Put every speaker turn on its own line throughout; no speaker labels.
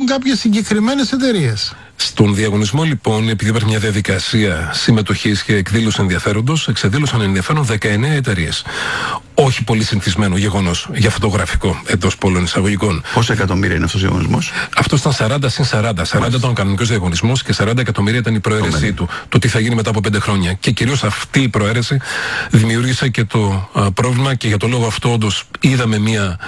κάποιες συγκεκριμένες εταιρείες.
Στον διαγωνισμό, λοιπόν, επειδή υπάρχει μια διαδικασία συμμετοχής και εκδήλωση ενδιαφέροντος, εξεδήλωσαν ενδιαφέρον 19 εταιρείες. Όχι πολύ συνηθισμένο γεγονός για φωτογραφικό, εντός πολλών εισαγωγικών.
Πόσα εκατομμύρια είναι αυτός ο διαγωνισμός?
Αυτό ήταν 40 συν 40. 40 ήταν ο κανονικός διαγωνισμός και 40 εκατομμύρια ήταν η προαίρεσή του. Το τι θα γίνει μετά από 5 χρόνια. Και κυρίως αυτή η προαίρεση δημιούργησε και το πρόβλημα, και για το λόγο αυτό όντως είδαμε μια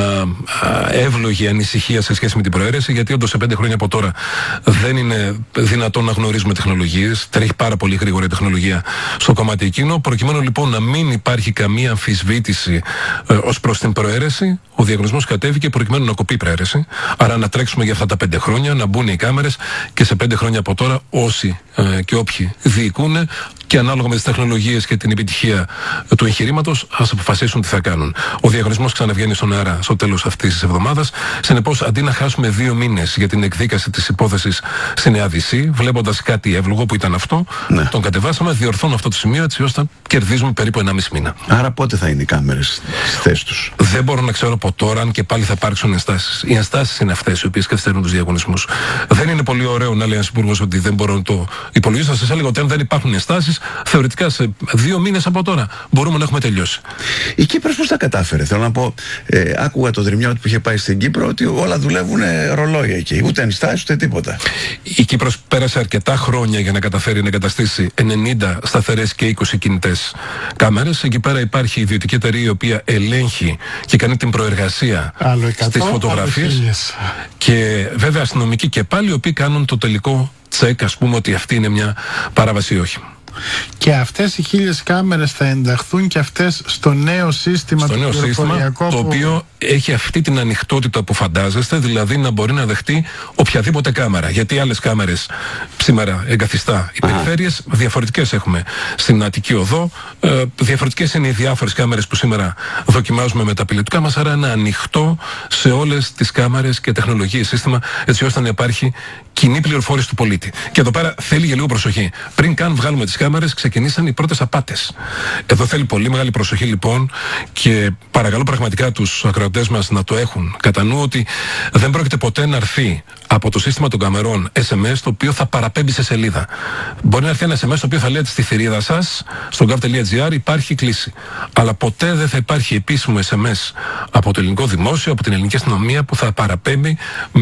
εύλογη ανησυχία σε σχέση με την προαίρεση, γιατί όντως σε 5 χρόνια από τώρα δεν είναι δυνατόν να γνωρίζουμε τεχνολογίες. Τρέχει πάρα πολύ γρήγορα η τεχνολογία στο κομμάτι εκείνο. Προκειμένου λοιπόν να μην υπάρχει καμία αμφισβήτηση ως προς την προαίρεση, ο διαγωνισμός κατέβηκε προκειμένου να κοπεί η προαίρεση. Άρα να τρέξουμε για αυτά τα 5 χρόνια, να μπουν οι κάμερες και σε 5 χρόνια από τώρα όσοι και όποιοι διοικούν και ανάλογα με τις τεχνολογίες και την επιτυχία του εγχειρήματος, ας αποφασίσουν τι θα κάνουν. Ο διαγωνισμός ξαναβγαίνει στον αέρα στο τέλος αυτής της εβδομάδας. Συνεπώς, αντί να χάσουμε 2 μήνες για την εκδίκαση της υπόθεσης στην ΕΑΔC, βλέποντας κάτι εύλογο που ήταν αυτό, τον κατεβάσαμε, διορθώνω αυτό το σημείο έτσι ώστε να κερδίζουμε περίπου 1,5 μήνα.
Άρα πότε θα είναι οι κάμερες στη θέση τους?
Δεν μπορώ να ξέρω από τώρα αν και πάλι θα υπάρξουν ενστάσεις. Οι ενστάσεις είναι αυτές οι οποίες καθυστερούν τους διαγωνισμούς. Δεν είναι πολύ ωραίο να λέει ένας υπουργός ότι δεν μπορώ να το υπολογίσω. Θα σας έλεγα ότι αν δεν υπάρχουν ενστάσεις, θεωρητικά σε 2 μήνες από τώρα μπορούμε να έχουμε τελειώσει.
Η Κύπρος πώς τα κατάφερε? Θέλω να πω, άκουγα το Δρυμιώτη που είχε πάει στην Κύπρο ότι όλα δουλεύουν ρολόγια εκεί. Ούτε ενστάσεις ούτε τίποτα.
Η Κύπρος πέρασε αρκετά χρόνια για να καταφέρει να εγκαταστήσει 90 σταθερές και 20 κινητές κάμερες. Εκεί πέρα υπάρχει ιδιωτική εταιρεία η οποία ελέγχει και κάνει την προεργασία στις φωτογραφίες. Και βέβαια αστυνομικοί και πάλι οι οποίοι κάνουν το τελικό τσεκ, ας πούμε, ότι αυτή είναι μια παράβαση ή όχι.
Και αυτές οι 1000 κάμερες θα ενταχθούν και αυτές στο νέο σύστημα,
στο νέο σύστημα, το οποίο έχει αυτή την ανοιχτότητα που φαντάζεστε, δηλαδή να μπορεί να δεχτεί οποιαδήποτε κάμερα. Γιατί άλλες κάμερες σήμερα εγκαθιστά οι περιφέρειες, διαφορετικές έχουμε στην Αττική Οδό, διαφορετικές είναι οι διάφορες κάμερες που σήμερα δοκιμάζουμε με τα πιλωτικά μας, άρα είναι ανοιχτό σε όλες τις κάμερες και τεχνολογίες σύστημα, έτσι ώστε να υπάρχει κοινή πληροφόρηση του πολίτη. Και εδώ πέρα θέλει για λίγο προσοχή. Πριν καν βγάλουμε τις κάμερες, ξεκινήσαν οι πρώτες απάτες. Εδώ θέλει πολύ μεγάλη προσοχή λοιπόν, και παρακαλώ πραγματικά τους ακροατές μας να το έχουν κατά νου, ότι δεν πρόκειται ποτέ να έρθει από το σύστημα των καμερών SMS το οποίο θα παραπέμπει σε σελίδα. Μπορεί να έρθει ένα SMS το οποίο θα λέει ότι στη θηρίδα σας, στο gov.gr υπάρχει κλίση. Αλλά ποτέ δεν θα υπάρχει επίσημο SMS από το ελληνικό δημόσιο, από την ελληνική αστυνομία που θα παραπέμπει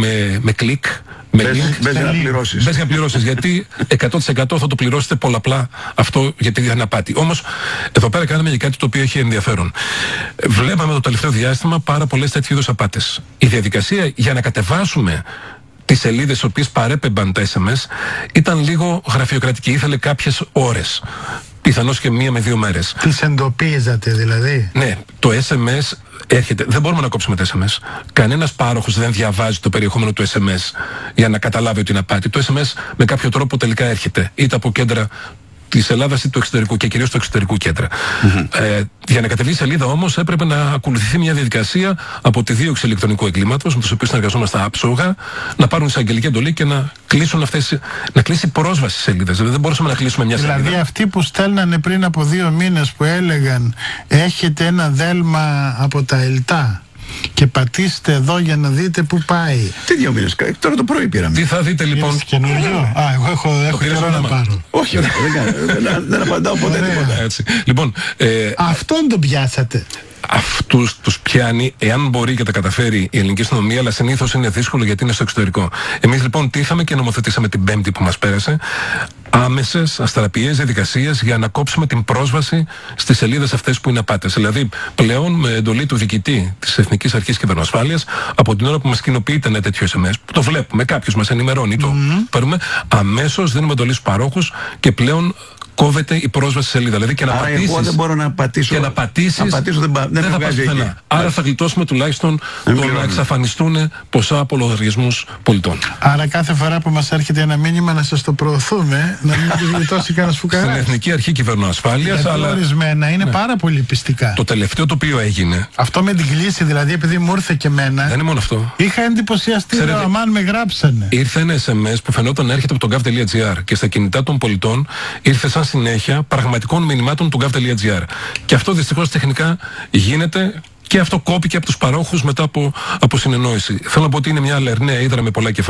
με κλικ.
Μπες να
πληρώσεις, γιατί 100% θα το πληρώσετε πολλαπλά αυτό, γιατί είναι απάτη. Όμως εδώ πέρα κάναμε και κάτι το οποίο έχει ενδιαφέρον. Βλέπαμε το τελευταίο διάστημα πάρα πολλές τέτοιου είδους απάτες. Η διαδικασία για να κατεβάσουμε τις σελίδες στις οποίες παρέπεμπαν τα SMS ήταν λίγο γραφειοκρατική, ήθελε κάποιες ώρες. Πιθανώς και 1 με 2 μέρες.
Τις εντοπίζατε δηλαδή?
Ναι, το SMS έρχεται. Δεν μπορούμε να κόψουμε τα SMS. Κανένας πάροχος δεν διαβάζει το περιεχόμενο του SMS για να καταλάβει ότι είναι απάτη. Το SMS με κάποιο τρόπο τελικά έρχεται είτε από κέντρα της Ελλάδας ή του εξωτερικού, και κυρίως του εξωτερικού κέντρα. Για να κατεβεί η σελίδα όμως έπρεπε να ακολουθηθεί μια διαδικασία από τη δίωξη ηλεκτρονικού εγκλήματος, με τους οποίους συνεργαζόμαστε άψογα, να πάρουν εισαγγελική εντολή και να κλείσουν να κλείσει πρόσβαση στις σελίδες. Δηλαδή δεν μπορούσαμε να κλείσουμε μια σελίδα.
Δηλαδή αυτοί που στέλνανε πριν από 2 μήνες που έλεγαν έχετε ένα δέλμα από τα ΕΛΤΑ και πατήστε εδώ για να δείτε που πάει.
Τι 2 μήνες, τώρα το πρωί πήραμε.
Τι θα δείτε λοιπόν?
Καινούριο. Εγώ έχω καιρό να πάρω.
Όχι, δεν απαντάω ποτέ τίποτα.
Λοιπόν,
αυτόν τον πιάσατε.
Αυτούς τους πιάνει, εάν μπορεί και τα καταφέρει η ελληνική αστυνομία, αλλά συνήθως είναι δύσκολο γιατί είναι στο εξωτερικό. Εμείς λοιπόν τι είχαμε και νομοθετήσαμε την Πέμπτη που μας πέρασε? Άμεσες, αστραπιές διαδικασίες για να κόψουμε την πρόσβαση στις σελίδες αυτές που είναι απάτες. Δηλαδή, πλέον με εντολή του διοικητή της Εθνικής Αρχής Κυβερνοασφάλειας, από την ώρα που μας κοινοποιείται ένα τέτοιο SMS, που το βλέπουμε, κάποιος μας ενημερώνει, το παίρνουμε, αμέσως δίνουμε εντολή στους παρόχους και πλέον κόβεται η πρόσβαση στη σελίδα. Δηλαδή και να πατήσεις.
Εγώ δεν μπορώ να πατήσω.
Και να πατήσεις.
Δεν
θα πας πουθενά. Άρα θα γλιτώσουμε τουλάχιστον το να εξαφανιστούν ποσά από λογαριασμούς πολιτών.
Άρα κάθε φορά που μας έρχεται ένα μήνυμα να σας το προωθούμε, να μην το γλιτώσει κανένας φουκαράς.
Στην Εθνική Αρχή Κυβερνοασφάλειας.
Αλλά ορισμένα είναι πάρα πολύ πιστικά.
Το τελευταίο το οποίο έγινε.
Αυτό με την κλίση, δηλαδή, επειδή μου ήρθε και εμένα.
Δεν είναι μόνο αυτό.
Είχα εντυπωσιαστεί, αμάν με γράψανε.
Ήρθε ένα SMS που φαινόταν να έρχεται από το gov.gr και στα κινητά των πολιτών ήρθε σαν συνέχεια πραγματικών μηνυμάτων του gov.gr. Και αυτό δυστυχώς τεχνικά γίνεται. Και αυτό κόπηκε από τους παρόχους μετά από συνεννόηση. Θέλω να πω ότι είναι μια λερναία ύδρα με πολλά κεφάλαια.